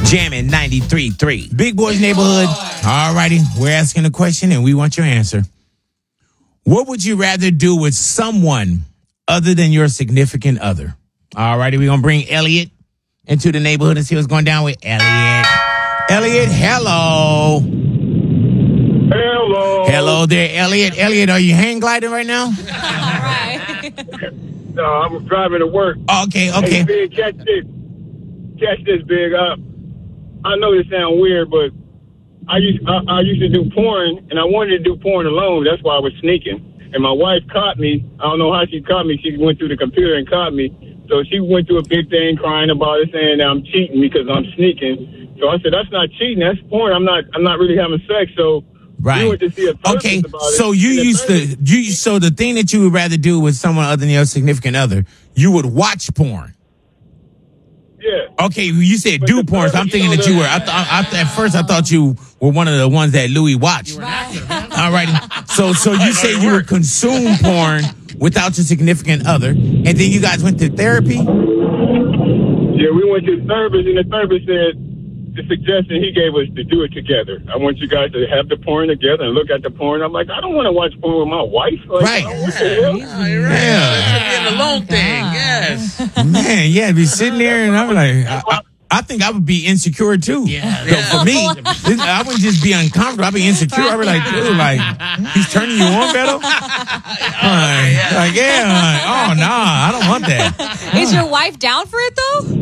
Jamming 93.3. Big Boys Neighborhood. All righty. We're asking a question and we want your answer. What would you rather do with someone other than your significant other? All righty. We're going to bring Elliot into the neighborhood and see what's going down with Elliot. Elliot, hello. Hello. Hello there, Elliot. Elliot, are you hang gliding right now? All right. No, I'm driving to work. Okay. Hey, Big, catch this. Catch this, Big. I know this sounds weird, but I used to do porn, and I wanted to do porn alone. That's why I was sneaking. And my wife caught me. I don't know how she caught me. She went through the computer and caught me. So she went through a big thing crying about it, saying that I'm cheating because I'm sneaking. So I said, that's not cheating. That's porn. I'm not really having sex. So right. we went to see a therapist okay. about it. So so the thing that you would rather do with someone other than your significant other, you would watch porn. Yeah. Okay, you said do porn, so I'm thinking that you were. At first, I thought you were one of the ones that Louis watched. All righty. So you say you would consume porn without your significant other, and then you guys went to therapy? Yeah, we went to the therapist, and the therapist said the suggestion he gave us to do it together. I want you guys to have the porn together and look at the porn. I'm like, I don't want to watch porn with my wife. Like, right. What the hell? You're right. Yeah. It's an alone thing. Yes. Man, yeah, be sitting there, and I'm like, I think I would be insecure too. Yeah. So for me, I wouldn't just be uncomfortable. I'd be insecure. I'd be like, dude, like, he's turning you on, Beto? Like, oh, nah, I don't want that. Is your wife down for it, though?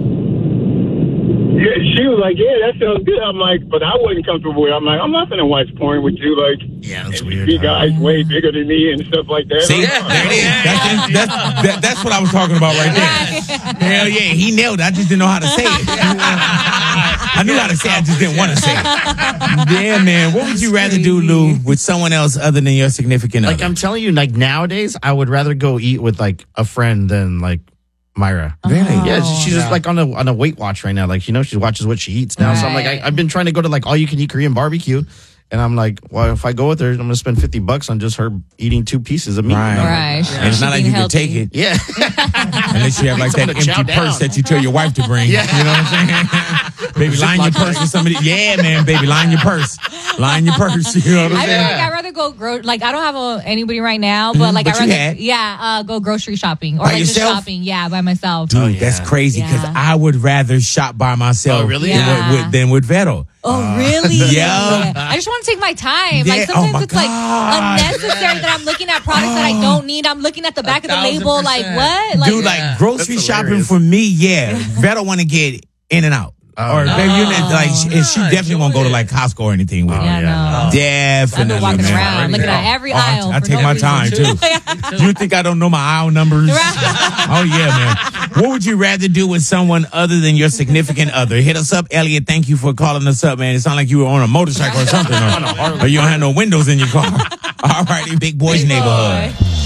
Yeah, she was like, yeah, that sounds good. I'm like, but I wasn't comfortable with it. I'm like, I'm not going to watch porn with you. Like, Yeah, that's weird. big guys way bigger than me and stuff like that. See, there it is. That's what I was talking about right there. Hell yeah, he nailed it. I just didn't know how to say it. I knew how to say it, I just didn't want to say it. Yeah, man. What would you rather do, Lou, with someone else other than your significant other? Like, I'm telling you, like, nowadays, I would rather go eat with, like, a friend than, like, Myra. Really? Yeah, she's just like on a Weight Watch right now. Like, you know, she watches what she eats now. So I'm like, I've been trying to go to like all you can eat Korean barbecue. And I'm like, well, if I go with her, I'm going to spend $50 on just her eating 2 pieces of meat. Right. And it's not like you can take it. Yeah. Unless you have like that empty purse that you tell your wife to bring. Yeah. You know what I'm saying? Baby, line your purse with somebody. Yeah, man, baby, line your purse. Line your purse. You know what I'm I feel saying? like I'd rather go I don't have anybody right now, but like But I'd rather go grocery shopping or By like yourself? just shopping. Yeah, by myself. Dude, that's crazy because Yeah. I would rather shop by myself Oh, really? than with Veto. Oh, really? Yeah. I just want to take my time. Yeah. Like sometimes Oh, my it's like God. unnecessary that I'm looking at products that I don't need. I'm looking at the back of the label. Like 1,000%. what? Like, Dude, like grocery That's shopping hilarious. for me, yeah. Veto want to get in and out. Or maybe you know, like she definitely won't go to like Costco or anything with me. yeah, no. Definitely. I've been walking man. around looking at every aisle. I for take no my reason. time too. You think I don't know my aisle numbers? Oh yeah, man. What would you rather do with someone other than your significant other? Hit us up, Elliot. Thank you for calling us up, man. It sounded like you were on a motorcycle or something, or you don't have no windows in your car. All righty, Big Boys Neighborhood.